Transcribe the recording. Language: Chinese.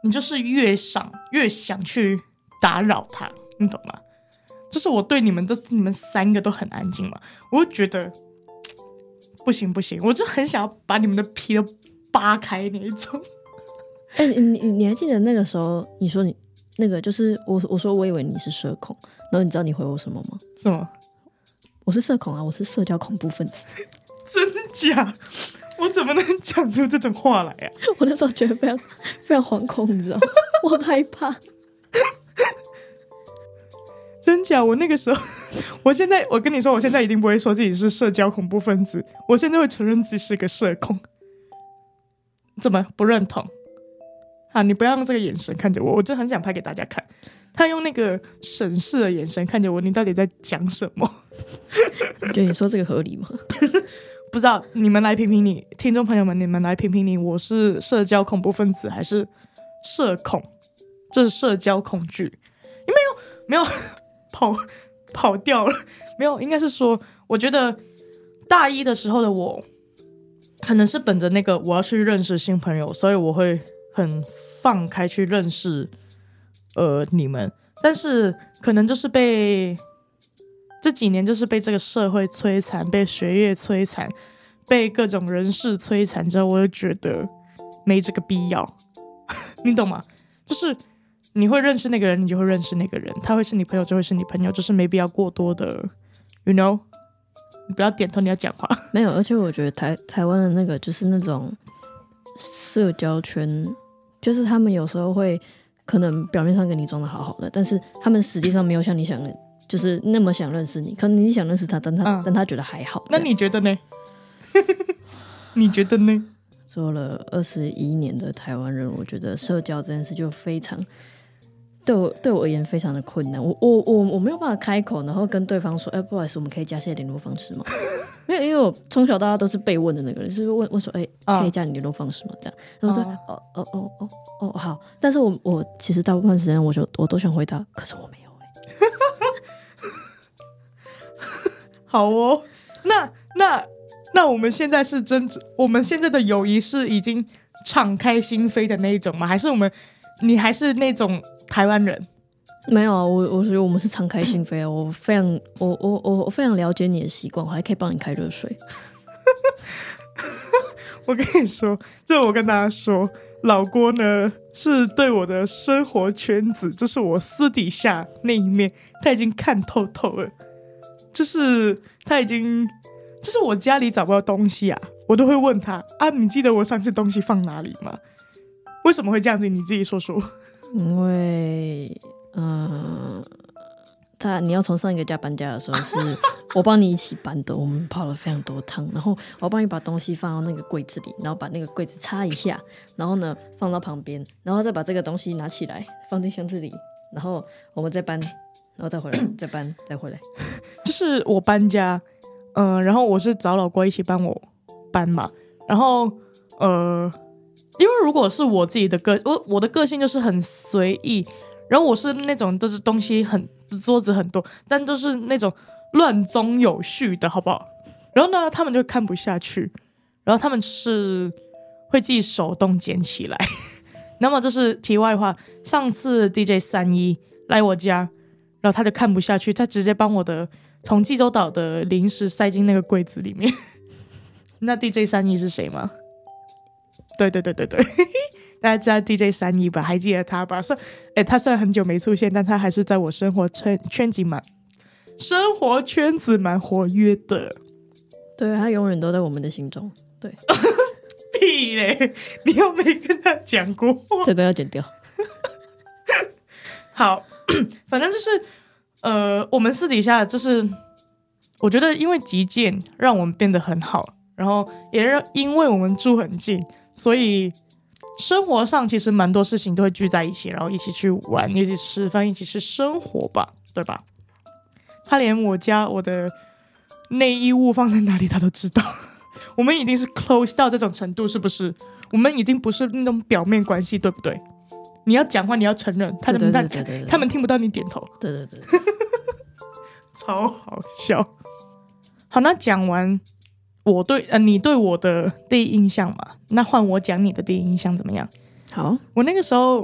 你就是越想去打扰他，你懂吗？就是我对你们三个都很安静嘛，我就觉得不行，我就很想要把你们的皮都扒开那一种。 你还记得那个时候你说你那个就是我说我以为你是社恐，然后你知道你回我什么吗？ 什么？ 我是社恐啊，我是社交恐怖分子。 真假？我怎么能讲出这种话来啊？ 我那时候觉得非常非常惶恐，你知道吗？我很害怕。 真假？我那个时候，我跟你说，我现在一定不会说自己是社交恐怖分子，我现在会承认自己是个社恐。怎么不认同？啊，你不要用这个眼神看着我，我真的很想拍给大家看。他用那个审视的眼神看着我，你到底在讲什么？ 你觉得你说这个合理吗？ 不知道，你们来评评理，听众朋友们，你们来评评理，我是社交恐怖分子还是社恐？这是社交恐惧，没有跑掉了，没有，应该是说，我觉得大一的时候的我，可能是本着那个我要去认识新朋友，所以我会很放开去认识你们，但是可能就是这几年就是被这个社会摧残，被学业摧残，被各种人事摧残之后，我就觉得没这个必要。你懂吗？就是你会认识那个人，你就会认识那个人，他会是你朋友就会是你朋友，就是没必要过多的 you know。 你不要点头，你要讲话。 没有，而且我觉得台湾的那个就是那种社交圈，就是他们有时候会可能表面上跟你装的好好的，但是他们实际上没有像你想的就是那么想认识你，可能你想认识他，但他觉得还好。 那你觉得呢？你觉得呢？ 做了21年的台湾人，我觉得社交这件事就非常对我而言非常的困难。我没有办法开口，然后跟对方说，不好意思，我们可以加些联络方式吗？没有，因为我从小到大都是被问的那个人，就是问说，可以加你联络方式吗？这样，然后对，好。但是我其实大部分时间我都想回答，可是我没有。 好哦，那我们现在是我们现在的友谊是已经敞开心扉的那一种吗？还是你还是那种台湾人？ 没有啊，我觉得我们是敞开心扉啊。我非常了解你的习惯，我还可以帮你开热水。 我跟你说，我跟大家说，老郭呢是对我的生活圈子，就是我私底下那一面，他已经看透透了。就是他已经，就是我家里找不到东西啊，我都会问他啊，你记得我上次东西放哪里吗？为什么会这样子？你自己说说。 因为你要从上一个家搬家的时候是我帮你一起搬的，我们跑了非常多趟，然后我帮你把东西放到那个柜子里，然后把那个柜子插一下，然后呢放到旁边，然后再把这个东西拿起来放进箱子里，然后我们再搬，然后再回来，再搬，再回来。 就是我搬家，然后我是找老郭一起帮我搬嘛，然后因为如果是我自己的我的个性就是很随意，然后我是那种就是东西桌子很多，但都是那种乱中有序的，好不好？然后呢，他们就看不下去，然后他们是会自己手动捡起来。那么这是题外话，上次 DJ31来我家，然后他就看不下去，他直接帮我的从济州岛的零食塞进那个柜子里面。那 DJ31是谁吗？对，大家知道 DJ31吧？还记得他吧？他虽然很久没出现，但他还是在我生活圈子蛮活跃的。 对，他永远都在我们的心中。对。 屁嘞！你又没跟他讲过话， 这都要剪掉。 好，反正就是我们私底下就是，我觉得因为击剑让我们变得很好，然后也因为我们住很近，所以生活上其实蛮多事情都会聚在一起，然后一起去玩，一起吃饭，一起去生活吧，对吧？他连我的内衣物放在哪里他都知道。我们已经是 close 到这种程度，是不是？我们已经不是那种表面关系，对不对？你要讲话，你要承认，他们听不到你点头。 对， 超好笑。好，那讲完你对我的第一印象嘛，那换我讲你的第一印象怎么样？ 好， 我那个时候